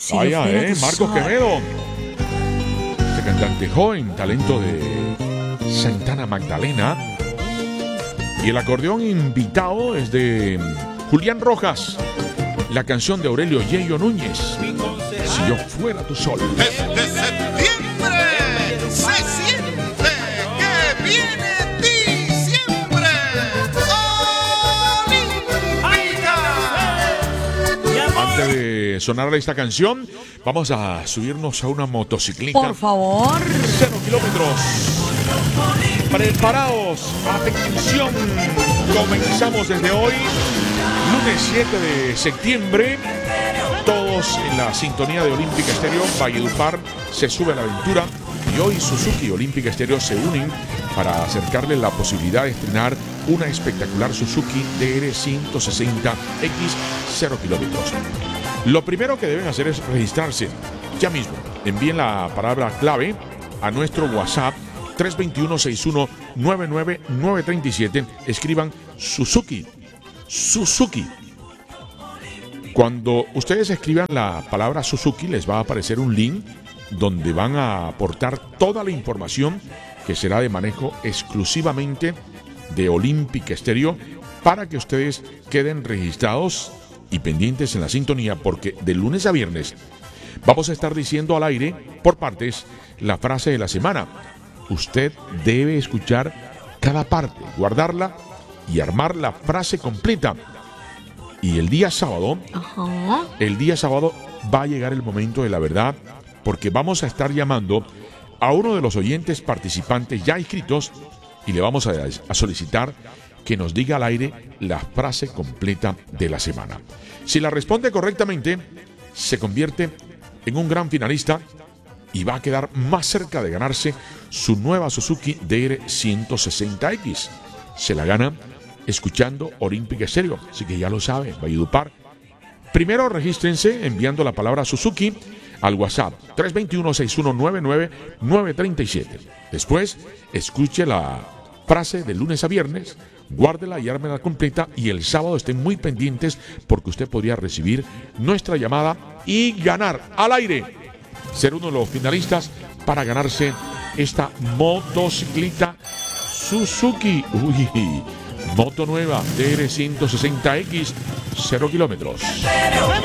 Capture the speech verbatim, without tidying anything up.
Si Vaya, yo fuera eh, tu Marcos sol. Quevedo. Este cantante joven, talento de Santana Magdalena. Y el acordeón invitado es de Julián Rojas. La canción de Aurelio Yeyo Núñez. Si yo fuera tu sol. Desde septiembre se siente que viene diciembre. ¡Olímpica! Antes de sonar esta canción, vamos a subirnos a una motocicleta. Por favor. Cero kilómetros. Preparados. Atención. Comenzamos desde hoy, lunes siete de septiembre. Todos en la sintonía de Olímpica Estéreo. Valledupar se sube a la aventura. Y hoy Suzuki y Olímpica Estéreo se unen para acercarles la posibilidad de estrenar una espectacular Suzuki D R ciento sesenta X cero kilómetros. Lo primero que deben hacer es registrarse. Ya mismo, envíen la palabra clave a nuestro WhatsApp tres dos uno, seis uno nueve nueve nueve tres siete. Escriban Suzuki. Suzuki. Cuando ustedes escriban la palabra Suzuki, les va a aparecer un link donde van a aportar toda la información que será de manejo exclusivamente de Olímpica Estéreo para que ustedes queden registrados y pendientes en la sintonía, porque de lunes a viernes vamos a estar diciendo al aire por partes la frase de la semana. Usted debe escuchar cada parte, guardarla y armar la frase completa. Y el día sábado, Ajá. el día sábado va a llegar el momento de la verdad, porque vamos a estar llamando a uno de los oyentes participantes ya inscritos y le vamos a, a solicitar que nos diga al aire la frase completa de la semana. Si la responde correctamente, se convierte en un gran finalista y va a quedar más cerca de ganarse su nueva Suzuki D R ciento sesenta X. Se la gana escuchando Olímpica Estéreo, así que ya lo sabe, Valledupar. Primero regístrense enviando la palabra Suzuki al WhatsApp tres dos uno, seis uno nueve nueve nueve tres siete. Después, escuche la frase de lunes a viernes, guárdela y ármela completa, y el sábado estén muy pendientes porque usted podría recibir nuestra llamada y ganar al aire, ser uno de los finalistas para ganarse esta motocicleta Suzuki. Uy, moto nueva D R ciento sesenta X, cero kilómetros.